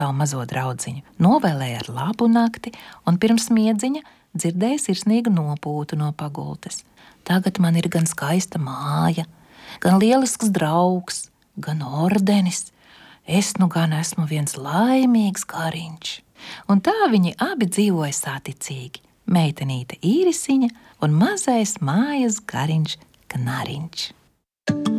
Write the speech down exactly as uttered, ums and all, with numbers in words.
savu mazo draudziņu, novēlēja ar labu nakti un pirms miedziņa dzirdēja sirsnīgu nopūtu no pagultes. Tagad man ir gan skaista māja, gan lielisks draugs, gan ordenis. Es nu gan esmu viens laimīgs gariņš. Un tā viņi abi dzīvoja saticīgi. Meitenīte Īrisiņa un mazais mājas gariņš Knariņš.